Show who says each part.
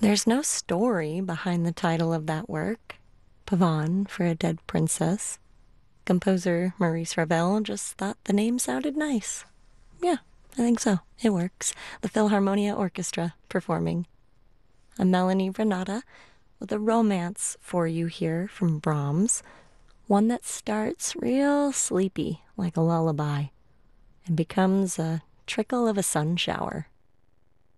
Speaker 1: There's no story behind the title of that work, Pavan for a Dead Princess. Composer Maurice Ravel just thought the name sounded nice. Yeah, I think so. It works. The Philharmonia Orchestra performing. A Melanie Renata with a romance for you here from Brahms. One that starts real sleepy, like a lullaby, and becomes a trickle of a sun shower.